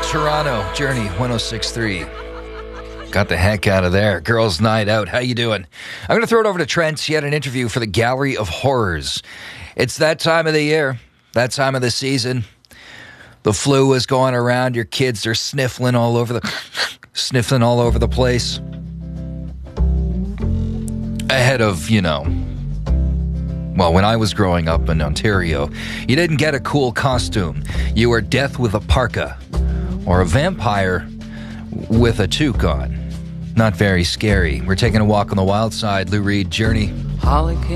Toronto, Journey 106.3. Got the heck out of there. Girls' night out. How you doing? I'm going to throw it over to Trent. He had an interview for the Gallery of Horrors. It's that time of the year, that time of the season. The flu is going around. Your kids are sniffling all over the place. Ahead of, well, when I was growing up in Ontario, you didn't get a cool costume. You were death with a parka or a vampire with a toque on. Not very scary. We're taking a walk on the wild side. Lou Reed, Journey.